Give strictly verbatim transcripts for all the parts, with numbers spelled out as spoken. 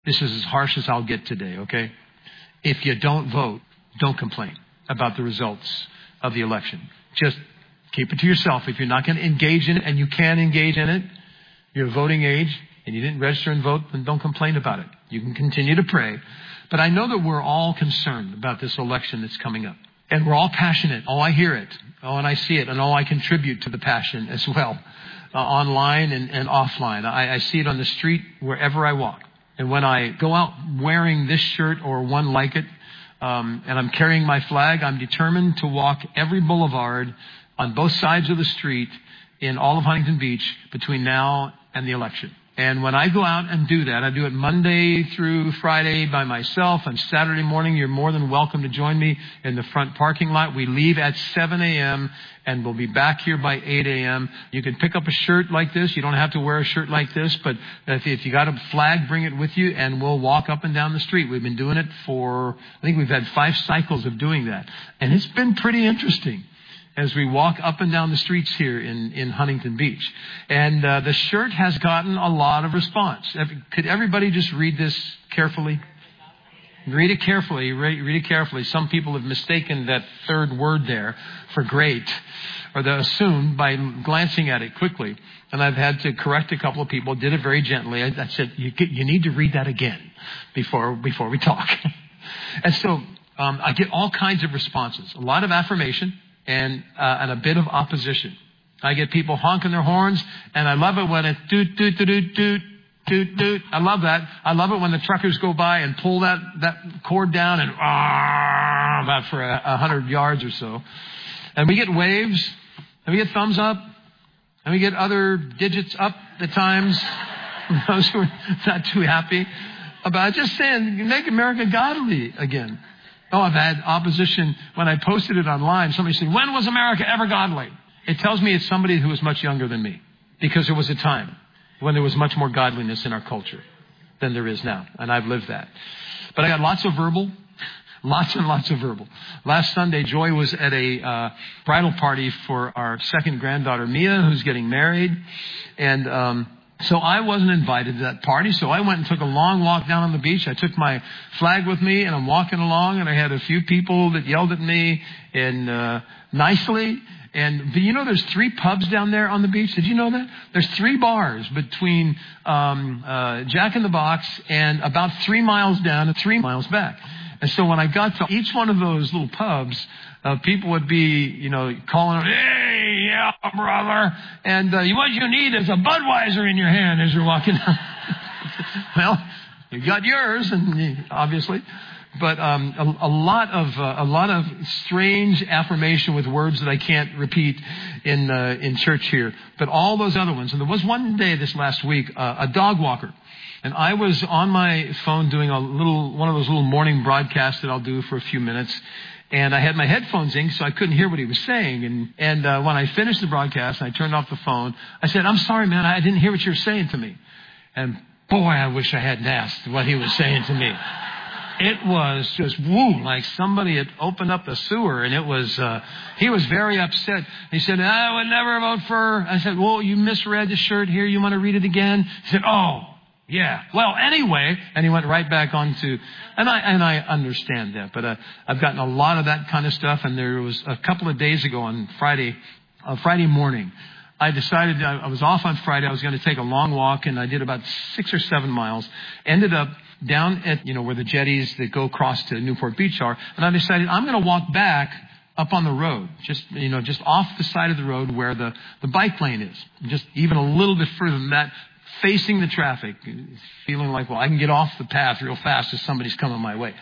This is as harsh as I'll get today, okay? If you don't vote, don't complain about the results of the election. Just keep it to yourself. If you're not going to engage in it, and you can engage in it, you're of voting age, and you didn't register and vote, then don't complain about it. You can continue to pray. But I know that we're all concerned about this election that's coming up. And we're all passionate. Oh, I hear it. Oh, and I see it. And oh, I contribute to the passion as well, uh, online and, and offline. I, I see it on the street wherever I walk. And when I go out wearing this shirt or one like it, um, and I'm carrying my flag, I'm determined to walk every boulevard on both sides of the street in all of Huntington Beach between now and the election. And when I go out and do that, I do it Monday through Friday by myself. And Saturday morning, you're more than welcome to join me in the front parking lot. We leave at seven a.m. and we'll be back here by eight a.m. You can pick up a shirt like this. You don't have to wear a shirt like this, but if, if you got a flag, bring it with you, and we'll walk up and down the street. We've been doing it for, I think we've had five cycles of doing that. And it's been pretty interesting as we walk up and down the streets here in, in Huntington Beach. And uh, the shirt has gotten a lot of response. Could everybody just read this carefully? Read it carefully. Read, read it carefully. Some people have mistaken that third word there for great, or the assumed by glancing at it quickly. And I've had to correct a couple of people. Did it very gently. I, I said, you, you need to read that again before, before we talk. And so um, I get all kinds of responses. A lot of affirmation. And, uh, and a bit of opposition. I get people honking their horns, and I love it when it's doot, doot, doot, doot, doot, doot, doot. I love that. I love it when the truckers go by and pull that, that cord down and ah, about for a, a hundred yards or so. And we get waves, and we get thumbs up, and we get other digits up at times. Those who are not too happy about just saying, make America godly again. Oh, I've had opposition when I posted it online. Somebody said, when was America ever godly? It tells me it's somebody who was much younger than me, because there was a time when there was much more godliness in our culture than there is now. And I've lived that. But I got lots of verbal, lots and lots of verbal. Last Sunday, Joy was at a uh, bridal party for our second granddaughter, Mia, who's getting married. And um So I wasn't invited to that party, so I went and took a long walk down on the beach. I took my flag with me, and I'm walking along, and I had a few people that yelled at me and uh, nicely. And but you know, there's three pubs down there on the beach. Did you know that? There's three bars between um, uh, Jack in the Box and about three miles down and three miles back. And so when I got to each one of those little pubs, uh, people would be, you know, calling, hey, yeah, brother. And uh, what you need is a Budweiser in your hand as you're walking down. Well, you got yours, and obviously. But um, a, a lot of uh, a lot of strange affirmation with words that I can't repeat in uh, in church here. But all those other ones. And there was one day this last week, uh, a dog walker. And I was on my phone doing a little, one of those little morning broadcasts that I'll do for a few minutes. And I had my headphones in, so I couldn't hear what he was saying. And, and uh, when I finished the broadcast and I turned off the phone, I said, I'm sorry, man, I didn't hear what you were saying to me. And boy, I wish I hadn't asked what he was saying to me. It was just, woo, like somebody had opened up the sewer, and it was, uh, he was very upset. He said, I would never vote for, I said, well, you misread the shirt here. You want to read it again? He said, oh. Yeah. Well, anyway, and he went right back on to, and I and I understand that, but uh, I've gotten a lot of that kind of stuff. And there was a couple of days ago on Friday, uh, Friday morning, I decided I, I was off on Friday. I was going to take a long walk, and I did about six or seven miles. Ended up down at, you know, where the jetties that go across to Newport Beach are, and I decided I'm going to walk back up on the road, just, you know, just off the side of the road where the the bike lane is, just even a little bit further than that. Facing the traffic, feeling like, well, I can get off the path real fast if somebody's coming my way.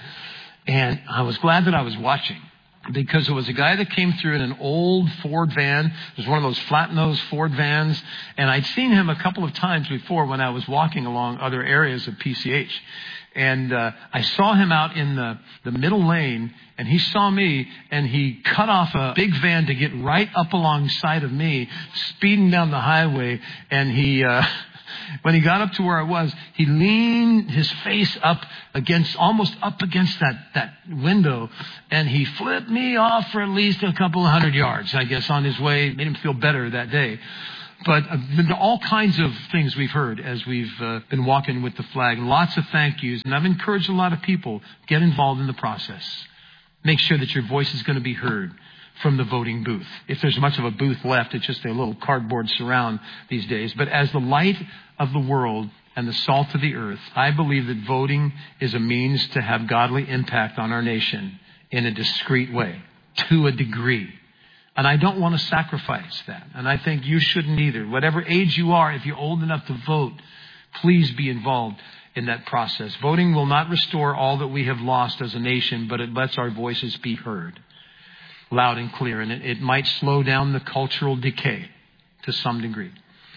And I was glad that I was watching, because there was a guy that came through in an old Ford van. It was one of those flat-nosed Ford vans. And I'd seen him a couple of times before when I was walking along other areas of P C H. And uh, I saw him out in the, the middle lane, and he saw me, and he cut off a big van to get right up alongside of me, speeding down the highway. And he... Uh, When he got up to where I was, he leaned his face up against, almost up against that, that window, and he flipped me off for at least a couple of hundred yards, I guess, on his way. Made him feel better that day. But uh, all kinds of things we've heard as we've uh, been walking with the flag. Lots of thank yous. And I've encouraged a lot of people, get involved in the process. Make sure that your voice is going to be heard from the voting booth. If there's much of a booth left, it's just a little cardboard surround these days. But as the light of the world and the salt of the earth, I believe that voting is a means to have godly impact on our nation in a discreet way, to a degree. And I don't want to sacrifice that. And I think you shouldn't either. Whatever age you are, if you're old enough to vote, please be involved in that process. Voting will not restore all that we have lost as a nation, but it lets our voices be heard loud and clear. And it, it might slow down the cultural decay to some degree.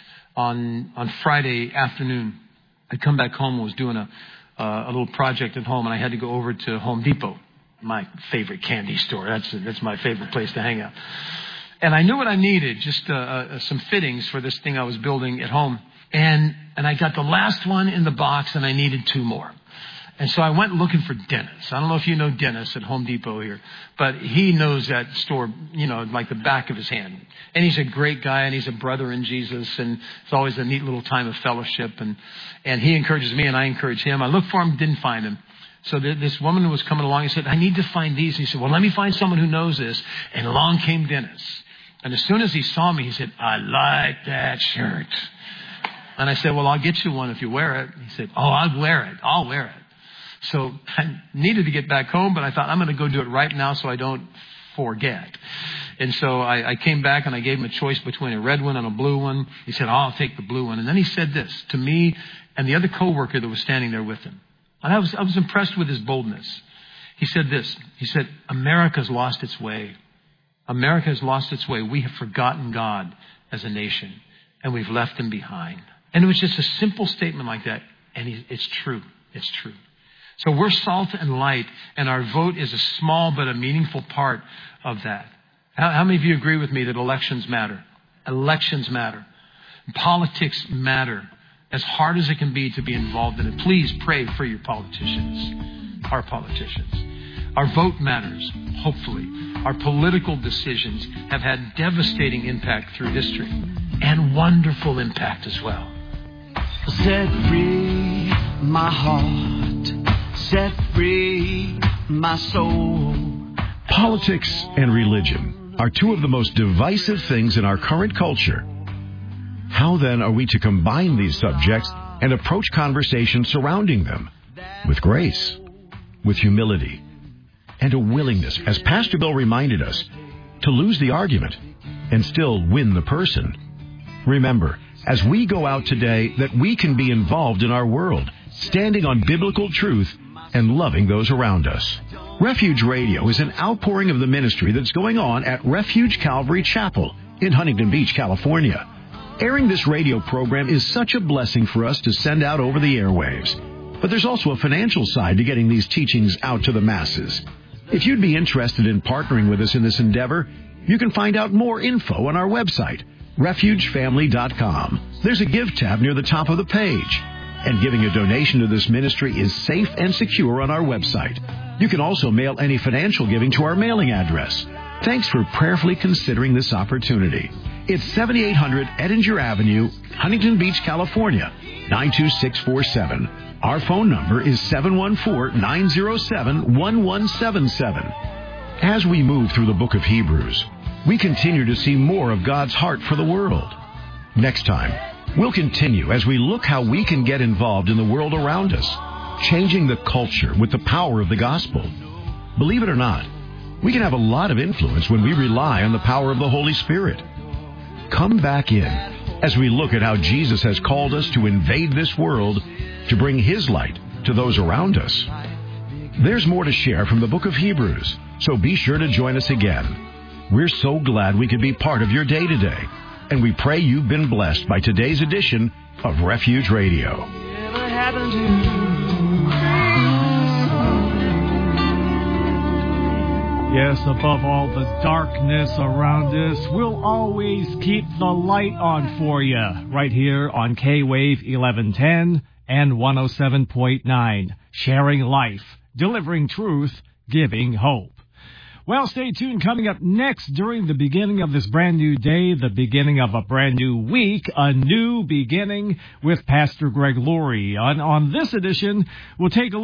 On on Friday afternoon, I come back home and was doing a, uh, a little project at home, and I had to go over to Home Depot, my favorite candy store. That's that's my favorite place to hang out. And I knew what I needed, just uh, uh, some fittings for this thing I was building at home. And and I got the last one in the box, and I needed two more. And so I went looking for Dennis. I don't know if you know Dennis at Home Depot here, but he knows that store, you know, like the back of his hand. And he's a great guy, and he's a brother in Jesus, and it's always a neat little time of fellowship. And, and he encourages me, and I encourage him. I looked for him, didn't find him. So th- this woman was coming along and said, I need to find these. And he said, well, let me find someone who knows this. And along came Dennis. And as soon as he saw me, he said, I like that shirt. And I said, well, I'll get you one if you wear it. He said, oh, I'll wear it. I'll wear it. So I needed to get back home, but I thought I'm going to go do it right now so I don't forget. And so I, I came back and I gave him a choice between a red one and a blue one. He said, oh, I'll take the blue one. And then he said this to me and the other coworker that was standing there with him. And I was, I was impressed with his boldness. He said this. He said, America's lost its way. America has lost its way. We have forgotten God as a nation, and we've left him behind. And it was just a simple statement like that. And he, it's true. It's true. So we're salt and light, and our vote is a small but a meaningful part of that. How, how many of you agree with me that elections matter? Elections matter. Politics matter. As hard as it can be to be involved in it, please pray for your politicians, our politicians. Our vote matters, hopefully. Our political decisions have had devastating impact through history, and wonderful impact as well. Set free my heart, set free my soul. Politics and religion are two of the most divisive things in our current culture. How then are we to combine these subjects and approach conversation surrounding them with grace, with humility, and a willingness, as Pastor Bill reminded us, to lose the argument and still win the person? Remember, as we go out today, that we can be involved in our world, standing on biblical truth and loving those around us. Refuge Radio is an outpouring of the ministry that's going on at Refuge Calvary Chapel in Huntington Beach, California. Airing this radio program is such a blessing for us to send out over the airwaves. But there's also a financial side to getting these teachings out to the masses. If you'd be interested in partnering with us in this endeavor, you can find out more info on our website, refuge family dot com. There's a Give tab near the top of the page. And giving a donation to this ministry is safe and secure on our website. You can also mail any financial giving to our mailing address. Thanks for prayerfully considering this opportunity. It's seventy-eight hundred Edinger Avenue, Huntington Beach, California, nine two six four seven. Our phone number is seven one four, nine zero seven, one one seven seven. As we move through the book of Hebrews, we continue to see more of God's heart for the world. Next time, we'll continue as we look how we can get involved in the world around us, changing the culture with the power of the gospel. Believe it or not, we can have a lot of influence when we rely on the power of the Holy Spirit. Come back in as we look at how Jesus has called us to invade this world to bring His light to those around us. There's more to share from the book of Hebrews, so be sure to join us again. We're so glad we could be part of your day today, and we pray you've been blessed by today's edition of Refuge Radio. Yes, above all the darkness around us, we'll always keep the light on for you, right here on K-Wave eleven ten and one oh seven point nine, sharing life, delivering truth, giving hope. Well, stay tuned. Coming up next, during the beginning of this brand new day, the beginning of a brand new week, a new beginning with Pastor Greg Laurie. On, on this edition, we'll take a look